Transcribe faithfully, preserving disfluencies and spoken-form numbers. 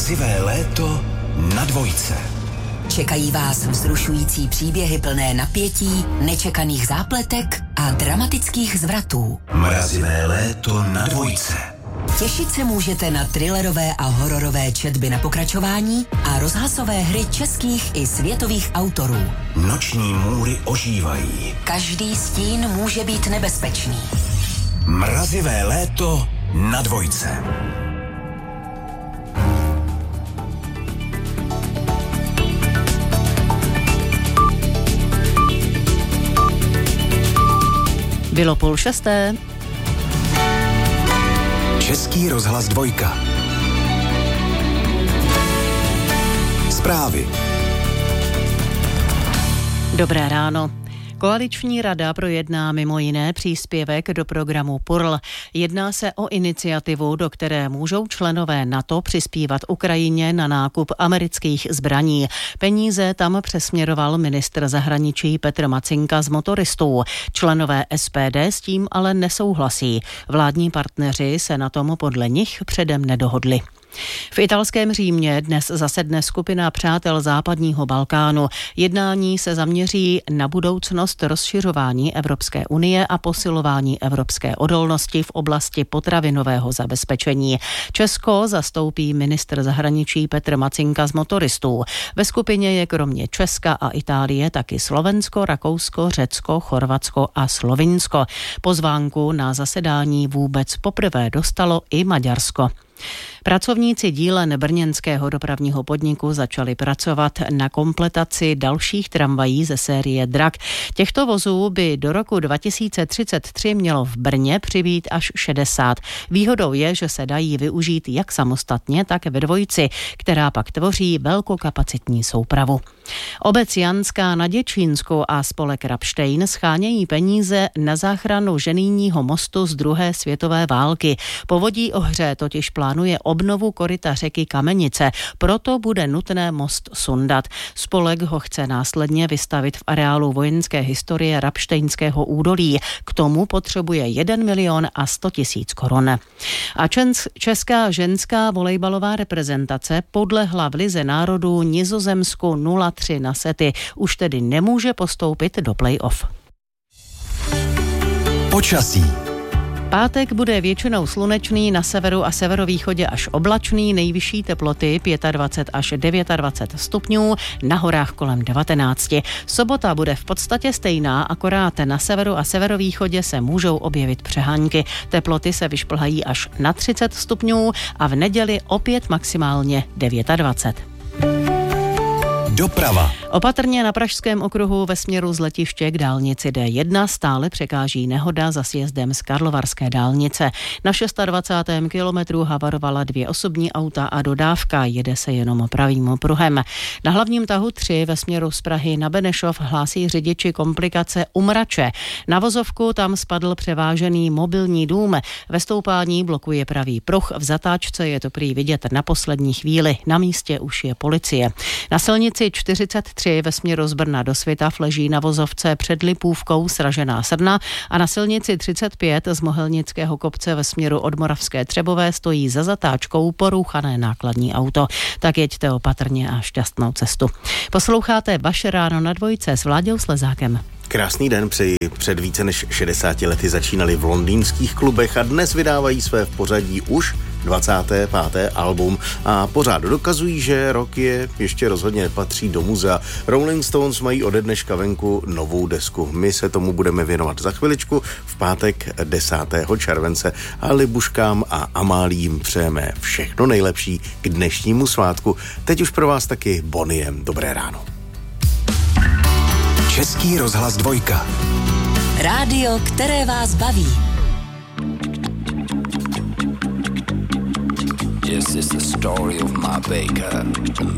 Mrazivé léto na dvojce. Čekají vás vzrušující příběhy plné napětí, nečekaných zápletek a dramatických zvratů. Mrazivé léto na dvojce. Těšit se můžete na thrillerové a hororové četby na pokračování a rozhlasové hry českých i světových autorů. Noční můry ožívají. Každý stín může být nebezpečný. Mrazivé léto na dvojce. Bylo půl šesté. Český rozhlas dvojka. Zprávy. Dobré ráno. Koaliční rada projedná mimo jiné příspěvek do programu P U R L. Jedná se o iniciativu, do které můžou členové NATO přispívat Ukrajině na nákup amerických zbraní. Peníze tam přesměroval ministr zahraničí Petr Macinka z motoristů. Členové S P D s tím ale nesouhlasí. Vládní partneři se na tom podle nich předem nedohodli. V italském Římě dnes zasedne skupina přátel západního Balkánu. Jednání se zaměří na budoucnost rozšiřování Evropské unie a posilování evropské odolnosti v oblasti potravinového zabezpečení. Česko zastoupí ministr zahraničí Petr Macinka z motoristů. Ve skupině je kromě Česka a Itálie taky Slovensko, Rakousko, Řecko, Chorvatsko a Slovinsko. Pozvánku na zasedání vůbec poprvé dostalo i Maďarsko. Pracovníci dílen brněnského dopravního podniku začali pracovat na kompletaci dalších tramvají ze série Drak. Těchto vozů by do roku dva tisíce třicet tři mělo v Brně přibýt až šedesát. Výhodou je, že se dají využít jak samostatně, tak ve dvojici, která pak tvoří velkokapacitní soupravu. Obec Janská na Děčínsku a spolek Rabštejn schánějí peníze na záchranu ženijního mostu z druhé světové války. Povodí Ohře totiž plánuje obnovu koryta řeky Kamenice, proto bude nutné most sundat. Spolek ho chce následně vystavit v areálu vojenské historie Rabštejnského údolí. K tomu potřebuje jeden milion a sto tisíc korun. A česká ženská volejbalová reprezentace podlehla v lize národů Nizozemsku nula tři na sety. Už tedy nemůže postoupit do play-off. Počasí. Pátek bude většinou slunečný, na severu a severovýchodě až oblačný, nejvyšší teploty dvacet pět až dvacet devět stupňů, na horách kolem devatenáct. Sobota bude v podstatě stejná, akorát na severu a severovýchodě se můžou objevit přehánky. Teploty se vyšplhají až na třicet stupňů a v neděli opět maximálně dvacet devět. Doprava. Opatrně na Pražském okruhu ve směru z letiště k dálnici D jedna stále překáží nehoda za sjezdem z Karlovarské dálnice. Na dvacátém šestém kilometru havarovala dvě osobní auta a dodávka, jede se jenom pravým pruhem. Na hlavním tahu tři ve směru z Prahy na Benešov hlásí řidiči komplikace u Mrače. Na vozovku tam spadl převážený mobilní dům. Ve stoupání blokuje pravý pruh, v zatáčce je to prý vidět na poslední chvíli. Na místě už je policie. Na silnici čtyřicet tři ve směru z Brna do Svitav leží na vozovce před Lipůvkou sražená srna a na silnici třicet pět z Mohelnického kopce ve směru od Moravské Třebové stojí za zatáčkou porouchané nákladní auto. Tak jeďte opatrně a šťastnou cestu. Posloucháte Vaše ráno na dvojce s Vláďou Slezákem. Krásný den přeji. Před více než šedesáti lety začínali v londýnských klubech a dnes vydávají své v pořadí už dvacáté páté album a pořád dokazují, že rock je ještě rozhodně nepatří do muzea. Rolling Stones mají ode dneška venku novou desku. My se tomu budeme věnovat za chviličku v pátek desátého července a Libuškám a Amálím přejeme všechno nejlepší k dnešnímu svátku. Teď už pro vás taky Boniem. Dobré ráno. Český rozhlas dvojka. Rádio, které vás baví. This is the story of my baker.